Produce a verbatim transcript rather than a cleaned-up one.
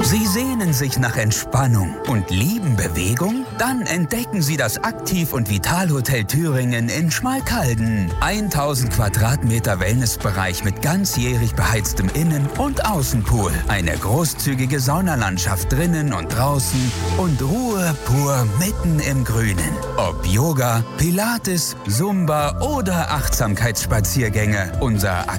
Sie sehnen sich nach Entspannung und lieben Bewegung? Dann entdecken Sie das Aktiv- und Vitalhotel Thüringen in Schmalkalden. tausend Quadratmeter Wellnessbereich mit ganzjährig beheiztem Innen- und Außenpool. Eine großzügige Saunalandschaft drinnen und draußen und Ruhe pur mitten im Grünen. Ob Yoga, Pilates, Zumba oder Achtsamkeitsspaziergänge, unser